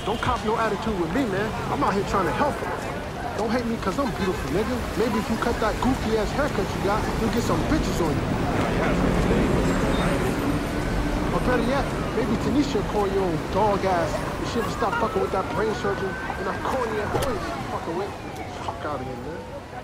Don't cop no attitude with me, man. I'm out here trying to help her. Don't hate me because I'm beautiful, nigga. Maybe if you cut that goofy-ass haircut you got, you'll get some bitches on you. Or better yet, maybe Tanisha will call you old dog-ass. You should stop fucking with that brain surgeon and that corny-ass voice you fucking with. Fuck out of here, man.